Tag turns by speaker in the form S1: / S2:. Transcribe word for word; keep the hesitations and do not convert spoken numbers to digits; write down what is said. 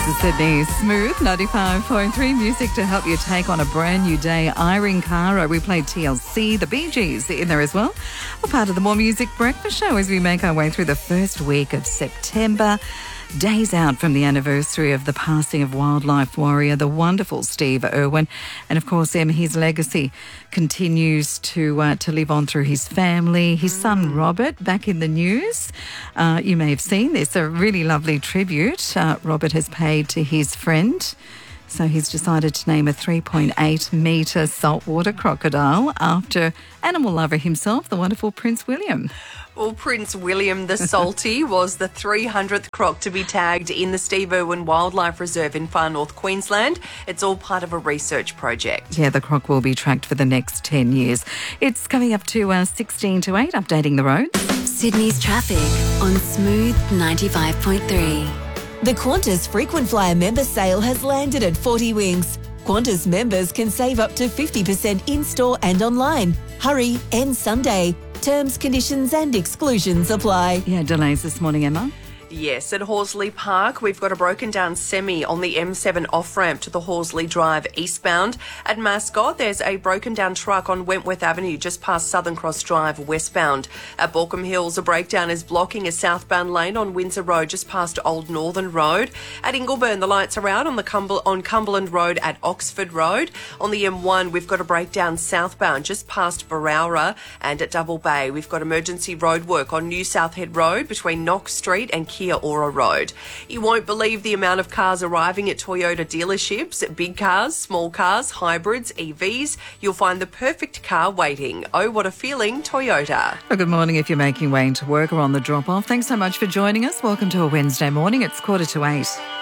S1: This is Sydney's Smooth ninety-five point three music to help you take on a brand new day. Irene Cara, we played T L C, the Bee Gees in there as well. We're part of the More Music Breakfast Show as we make our way through the first week of September. Days out from the anniversary of the passing of wildlife warrior, the wonderful Steve Irwin. And of course, Em, his legacy continues to uh, to live on through his family. His son, Robert, back in the news. Uh, you may have seen this, a really lovely tribute uh, Robert has paid to his friend. So he's decided to name a three point eight metre saltwater crocodile after animal lover himself, the wonderful Prince William.
S2: Well, Prince William the Salty was the three hundredth croc to be tagged in the Steve Irwin Wildlife Reserve in far north Queensland. It's all part of a research project.
S1: Yeah, the croc will be tracked for the next ten years. It's coming up to uh, sixteen to eight, updating the roads.
S3: Sydney's traffic on Smooth ninety-five point three.
S4: The Qantas Frequent Flyer member sale has landed at forty Wings. Qantas members can save up to fifty percent in-store and online. Hurry, end Sunday. Terms, conditions and exclusions apply.
S1: Yeah, delays this morning, Emma.
S2: Yes, at Horsley Park, we've got a broken down semi on the M seven off-ramp to the Horsley Drive eastbound. At Mascot, there's a broken down truck on Wentworth Avenue just past Southern Cross Drive westbound. At Borkham Hills, a breakdown is blocking a southbound lane on Windsor Road just past Old Northern Road. At Ingleburn, the lights are out on, the Cumber- on Cumberland Road at Oxford Road. On the M one, we've got a breakdown southbound just past Barowra. And at Double Bay, we've got emergency road work on New South Head Road between Knox Street and Kia Ora Road. You won't believe the amount of cars arriving at Toyota dealerships. Big cars, small cars, hybrids, E Vs. You'll find the perfect car waiting. Oh, what a feeling, Toyota.
S1: Well, good morning if you're making way into work or on the drop-off. Thanks so much for joining us. Welcome to a Wednesday morning. It's quarter to eight.